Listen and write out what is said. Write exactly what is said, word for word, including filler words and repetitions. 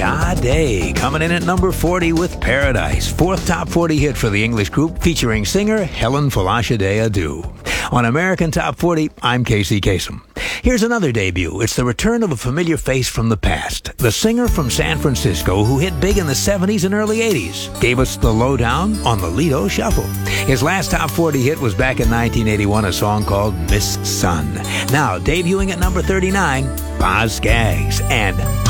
Sade, coming in at number forty with Paradise, fourth top forty hit for the English group featuring singer Helen Falashade Adu. On American Top forty, I'm Casey Kasem. Here's another debut. It's the return of a familiar face from the past. The singer from San Francisco who hit big in the seventies and early eighties gave us the lowdown on the Lido Shuffle. His last top forty hit was back in nineteen eighty-one, a song called Miss Sun. Now, debuting at number thirty-nine, Boz Scaggs and